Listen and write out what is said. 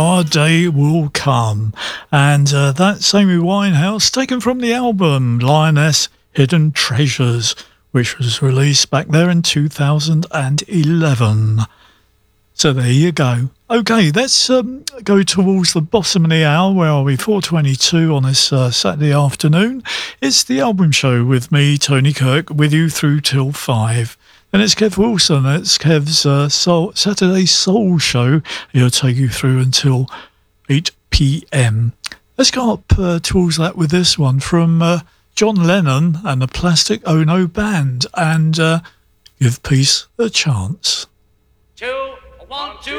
Our Day Will Come. And that's Amy Winehouse, taken from the album Lioness Hidden Treasures, which was released back there in 2011. So there you go. Okay, let's go towards the bottom of the hour. Where are we? 4:22 on this Saturday afternoon. It's the album show with me, Tony Kirk, with you through till 5. And it's Kev Wilson. It's Kev's Saturday Soul Show. He'll take you through until 8 p.m. Let's go up towards that with this one from John Lennon and the Plastic Ono Band, and Give Peace a Chance. 1, 2,